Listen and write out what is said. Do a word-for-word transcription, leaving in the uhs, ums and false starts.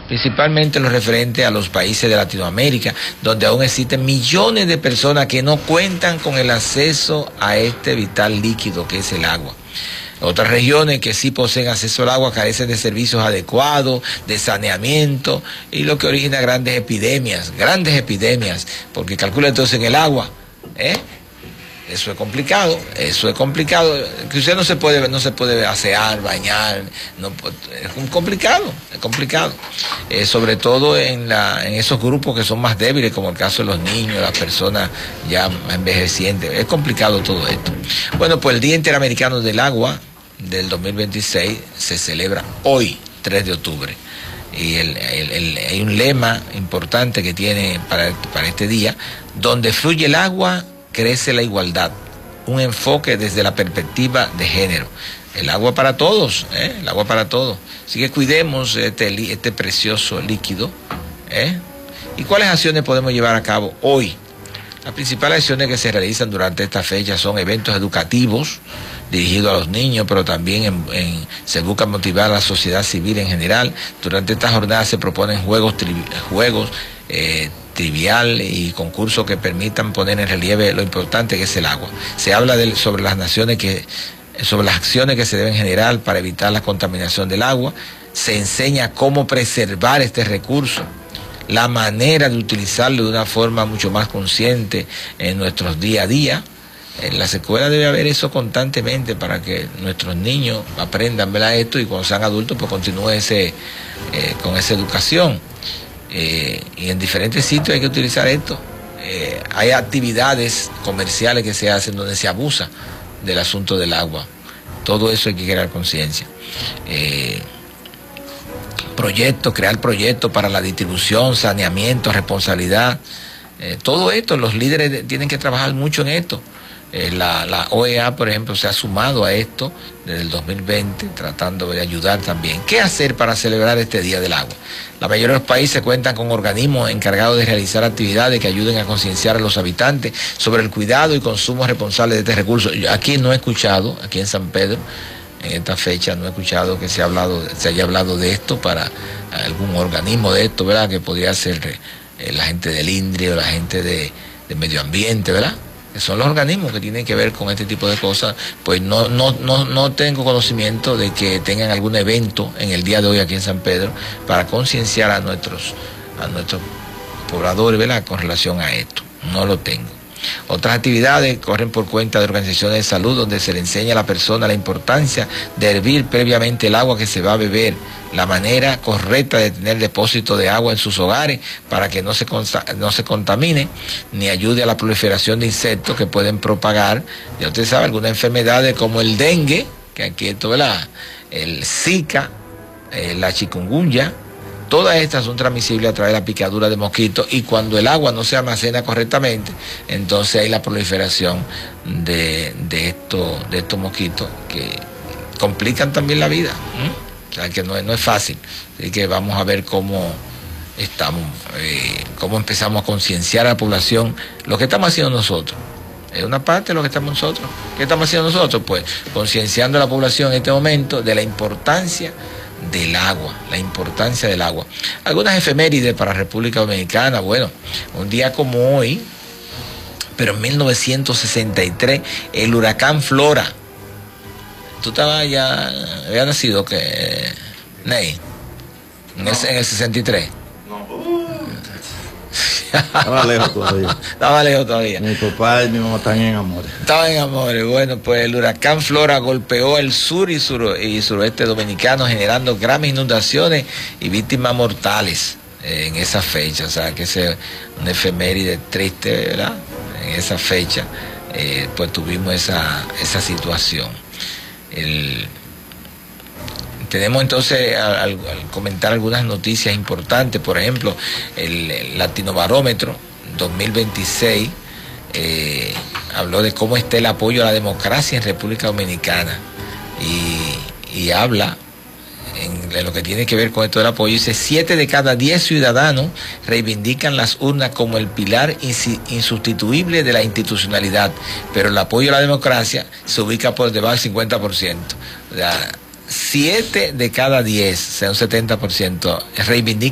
principalmente lo referente a los países de Latinoamérica, donde aún existen millones de personas que no cuentan con el acceso a este vital líquido que es el agua. Otras regiones que sí poseen acceso al agua carecen de servicios adecuados, de saneamiento, y lo que origina grandes epidemias, grandes epidemias, porque calcula entonces en el agua, ¿eh? Eso es complicado, eso es complicado, que usted no se puede, no se puede asear, bañar, no, es complicado, es complicado, eh, sobre todo en, la, en esos grupos que son más débiles, como el caso de los niños, las personas ya envejecientes, es complicado todo esto. Bueno, pues el Día Interamericano del Agua del dos mil veintiséis se celebra hoy, tres de octubre. Y el, el, el, hay un lema importante que tiene para, para este día: donde fluye el agua, crece la igualdad. Un enfoque desde la perspectiva de género. El agua para todos, ¿eh? El agua para todos. Así que cuidemos este, este precioso líquido, ¿eh? ¿Y cuáles acciones podemos llevar a cabo hoy? Las principales acciones que se realizan durante esta fecha son eventos educativos dirigidos a los niños, pero también en, en, se busca motivar a la sociedad civil en general. Durante esta jornada se proponen juegos, tri, juegos eh, trivial y concursos que permitan poner en relieve lo importante que es el agua. Se habla de, sobre las naciones que, sobre las acciones que se deben generar para evitar la contaminación del agua. Se enseña cómo preservar este recurso, la manera de utilizarlo de una forma mucho más consciente en nuestros día a día. En las escuelas debe haber eso constantemente para que nuestros niños aprendan, ¿verdad?, esto, y cuando sean adultos pues continúe ese, eh, con esa educación. Eh, y en diferentes sitios hay que utilizar esto. Eh, hay actividades comerciales que se hacen donde se abusa del asunto del agua. Todo eso hay que crear conciencia. Eh, proyectos, crear proyectos para la distribución, saneamiento, responsabilidad. Eh, todo esto, los líderes tienen que trabajar mucho en esto. Eh, la, la O E A, por ejemplo, se ha sumado a esto desde el dos mil veinte, tratando de ayudar también. ¿Qué hacer para celebrar este Día del Agua? La mayoría de los países cuentan con organismos encargados de realizar actividades que ayuden a concienciar a los habitantes sobre el cuidado y consumo responsable de este recurso. Yo aquí no he escuchado, aquí en San Pedro, en esta fecha, no he escuchado que se, ha hablado, se haya hablado de esto para algún organismo de esto, ¿verdad?, que podría ser eh, la gente del INDRI o la gente de, de medio ambiente, ¿verdad?, que son los organismos que tienen que ver con este tipo de cosas. Pues no, no, no, no tengo conocimiento de que tengan algún evento en el día de hoy aquí en San Pedro para concienciar a nuestros, a nuestros pobladores, ¿verdad?, con relación a esto. No lo tengo. Otras actividades corren por cuenta de organizaciones de salud, donde se le enseña a la persona la importancia de hervir previamente el agua que se va a beber, la manera correcta de tener depósito de agua en sus hogares para que no se, no se contamine, ni ayude a la proliferación de insectos que pueden propagar, ya usted sabe, algunas enfermedades como el dengue, que aquí esto, ¿verdad?, el Zika, eh, la chikungunya. Todas estas son transmisibles a través de la picadura de mosquitos, y cuando el agua no se almacena correctamente, entonces hay la proliferación de, de, esto, de estos mosquitos que complican también la vida. ¿Mm? O sea que no, no es fácil. Así que vamos a ver cómo estamos, eh, cómo empezamos a concienciar a la población lo que estamos haciendo nosotros. Es una parte de lo que estamos nosotros. ¿Qué estamos haciendo nosotros? Pues concienciando a la población en este momento de la importancia del agua, la importancia del agua. Algunas efemérides para República Dominicana. Bueno, un día como hoy, pero en mil novecientos sesenta y tres, el huracán Flora. ¿Tú estabas ya, había nacido que Ney? En, no. el, en el sesenta y tres. Estaba lejos todavía. Estaba lejos todavía. Mi papá y mi mamá están en Amores. Estaban en Amores. Bueno, pues el huracán Flora golpeó el sur y, sur y suroeste dominicano, generando graves inundaciones y víctimas mortales eh, en esa fecha. O sea, que es una efeméride triste, ¿verdad? En esa fecha, eh, pues tuvimos esa, esa situación. El... Tenemos entonces, al, al comentar algunas noticias importantes, por ejemplo, el, el Latinobarómetro dos mil veintiséis eh, habló de cómo está el apoyo a la democracia en República Dominicana, y, y habla en, en lo que tiene que ver con esto del apoyo. Dice: siete de cada diez ciudadanos reivindican las urnas como el pilar insustituible de la institucionalidad, pero el apoyo a la democracia se ubica por debajo del cincuenta por ciento. O sea, siete de cada diez, o sea, un setenta por ciento, reivindican